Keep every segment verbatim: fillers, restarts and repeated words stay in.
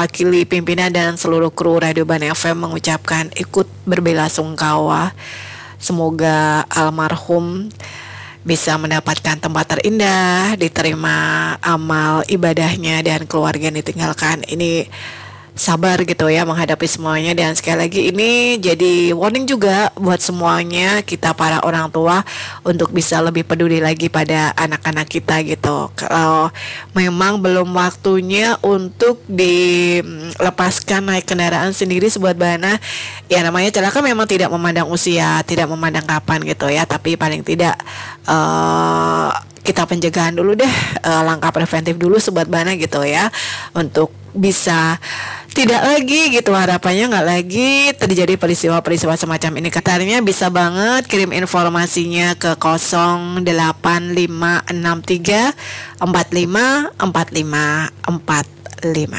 mewakili pimpinan dan seluruh kru Radio Bana F M mengucapkan ikut berbelasungkawa. Semoga almarhum bisa mendapatkan tempat terindah, diterima amal ibadahnya, dan keluarga yang ditinggalkan ini sabar gitu ya menghadapi semuanya. Dan sekali lagi ini jadi warning juga buat semuanya, kita para orang tua untuk bisa lebih peduli lagi pada anak-anak kita gitu. Kalau memang belum waktunya untuk dilepaskan naik kendaraan sendiri sebuah Bana, ya namanya celaka memang tidak memandang usia, tidak memandang kapan gitu ya, tapi paling tidak uh, kita pencegahan dulu deh, uh, langkah preventif dulu sobat Bana gitu ya, untuk bisa tidak lagi gitu, harapannya nggak lagi terjadi peristiwa-peristiwa semacam ini. Katanya bisa banget kirim informasinya ke nol delapan lima enam tiga empat lima empat lima empat lima.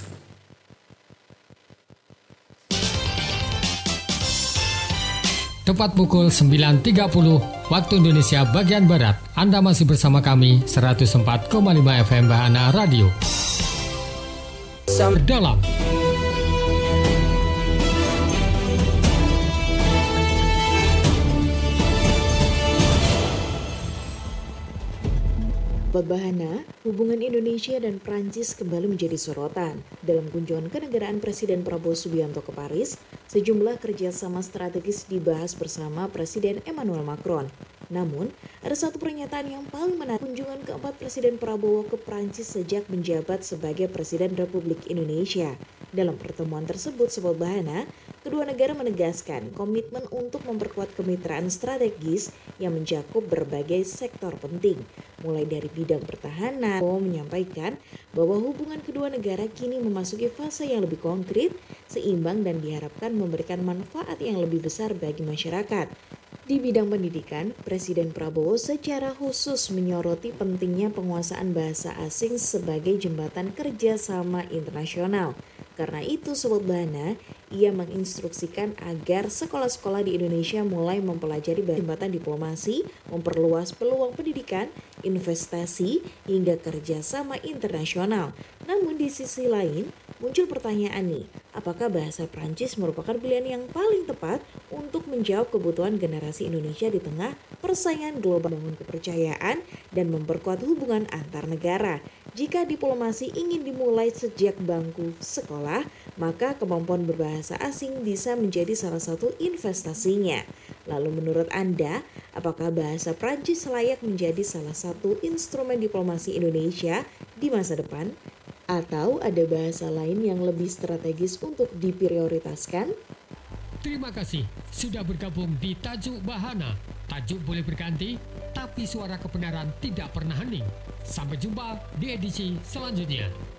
Tepat pukul sembilan tiga puluh waktu Indonesia bagian Barat. Anda masih bersama kami seratus empat koma lima F M Bahana Radio. Dalam Bahana, hubungan Indonesia dan Prancis kembali menjadi sorotan. Dalam kunjungan kenegaraan Presiden Prabowo Subianto ke Paris, sejumlah kerjasama strategis dibahas bersama Presiden Emmanuel Macron. Namun, ada satu pernyataan yang paling menarik, kunjungan keempat Presiden Prabowo ke Prancis sejak menjabat sebagai Presiden Republik Indonesia. Dalam pertemuan tersebut, Sobat Bahana, kedua negara menegaskan komitmen untuk memperkuat kemitraan strategis yang mencakup berbagai sektor penting, mulai dari bidang pertahanan. Prabowo menyampaikan bahwa hubungan kedua negara kini memasuki fase yang lebih konkret, seimbang, dan diharapkan memberikan manfaat yang lebih besar bagi masyarakat. Di bidang pendidikan, Presiden Prabowo secara khusus menyoroti pentingnya penguasaan bahasa asing sebagai jembatan kerjasama internasional. Karena itu, Sobat Bahana, ia menginstruksikan agar sekolah-sekolah di Indonesia mulai mempelajari jembatan diplomasi, memperluas peluang pendidikan, investasi, hingga kerjasama internasional. Namun di sisi lain, muncul pertanyaan nih, apakah bahasa Prancis merupakan pilihan yang paling tepat untuk menjawab kebutuhan generasi Indonesia di tengah persaingan global, membangun kepercayaan, dan memperkuat hubungan antar negara? Jika diplomasi ingin dimulai sejak bangku sekolah, maka kemampuan berbahasa asing bisa menjadi salah satu investasinya. Lalu menurut Anda, apakah bahasa Prancis layak menjadi salah satu instrumen diplomasi Indonesia di masa depan? Atau ada bahasa lain yang lebih strategis untuk diprioritaskan? terima kasih sudah bergabung di Tajuk Bahana. Tajuk boleh berganti, tapi suara kebenaran tidak pernah hening. Sampai jumpa di edisi selanjutnya.